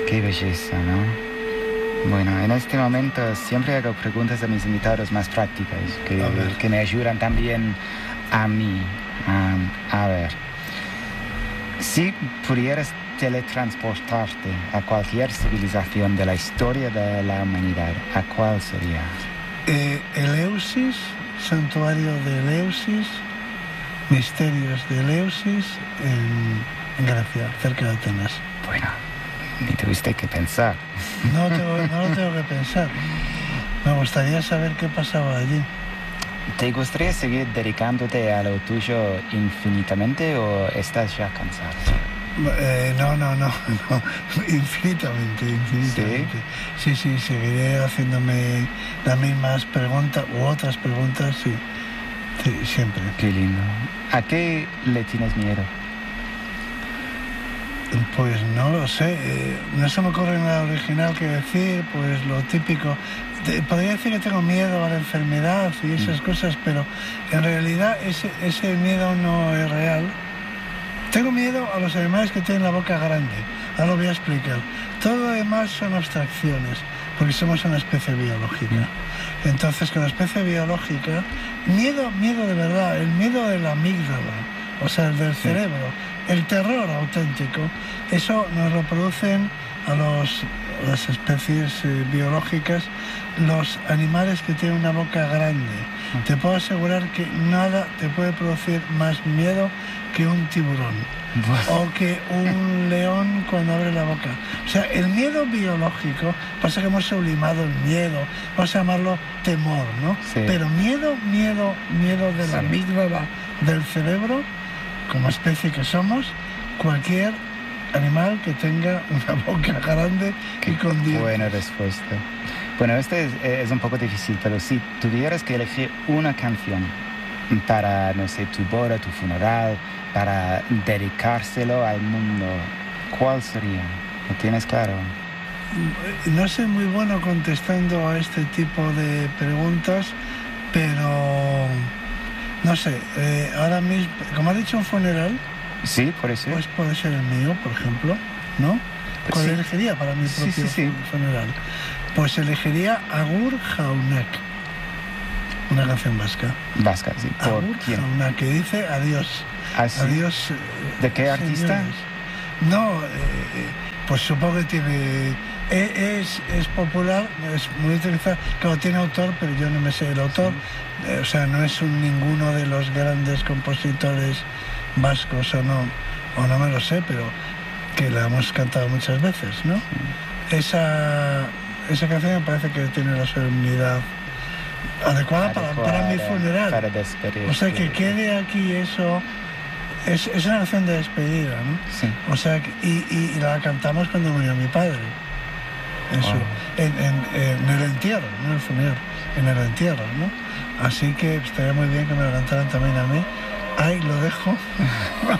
Qué belleza, ¿no? Bueno, en este momento siempre hago preguntas a mis invitados más prácticas que me ayudan también a mí. A ver, si pudieras teletransportarte a cualquier civilización de la historia de la humanidad, ¿a cuál sería? Eleusis, santuario de Eleusis, misterios de Eleusis en Grecia, cerca de Atenas. Bueno, ni tuviste que pensar. No lo tengo que pensar. Me gustaría saber qué pasaba allí. ¿Te gustaría seguir dedicándote a lo tuyo infinitamente o estás ya cansado? No. Infinitamente. Sí, seguiré haciéndome las mismas preguntas u otras preguntas, sí, siempre. Qué lindo. ¿A qué le tienes miedo? Pues no lo sé, no se me ocurre nada original que decir, pues lo típico. Podría decir que tengo miedo a la enfermedad y esas cosas, pero en realidad ese miedo no es real. Tengo miedo a los animales que tienen la boca grande, ahora lo voy a explicar. Todo lo demás son abstracciones, porque somos una especie biológica. Entonces, con la especie biológica, miedo de verdad, el miedo de la amígdala, o sea, el del cerebro, el terror auténtico, eso nos lo producen a las especies biológicas, los animales que tienen una boca grande. Te puedo asegurar que nada te puede producir más miedo que un tiburón o que un león cuando abre la boca. O sea, el miedo biológico, pasa que hemos sublimado el miedo, vamos a llamarlo temor, ¿no? Sí. Pero miedo de la amígdala del cerebro, como especie que somos, cualquier animal que tenga una boca grande y con dientes. Buena respuesta. Bueno, este es un poco difícil, pero si tuvieras que elegir una canción para, no sé, tu boda, tu funeral, para dedicárselo al mundo, ¿cuál sería? ¿Lo tienes claro? No soy muy bueno contestando a este tipo de preguntas, pero no sé, ahora mismo, como ha dicho un funeral, sí, puede ser. Pues puede ser el mío, por ejemplo, ¿no? ¿Cuál sí. elegiría para mi propio Sí. funeral? Pues elegiría Agur Jaunak, una canción vasca. Vasca, sí. ¿Por Agur quién? Jaunak, que dice adiós. ¿Ah, sí? Adiós. ¿De qué artista? Señores. No, pues supongo que tiene... Es popular, es muy utilizado. Claro, tiene autor, pero yo no me sé el autor. O sea, no es ninguno de los grandes compositores vascos o no me lo sé, pero que la hemos cantado muchas veces, ¿no? Esa canción me parece que tiene la solemnidad adecuada para mi funeral. Para despedir. O sea, que quede aquí eso. Es una canción de despedida, ¿no? Sí. O sea, y la cantamos cuando murió mi padre. Eso. En el entierro, no en el funeral, en el entierro, ¿no? Así que estaría muy bien que me lo cantaran también a mí. Ahí lo dejo.